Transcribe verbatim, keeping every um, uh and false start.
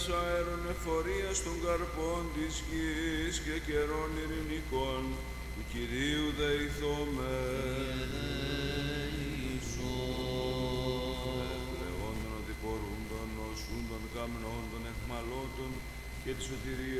αέρων εφορίας των καρπών της γης και καιρών ειρηνικών του Κυρίου δεηθώμε. Εκλεγόντων ότι πορούντων, οσούντων, καμνόντων, εχμαλώτων και τη σωτηρία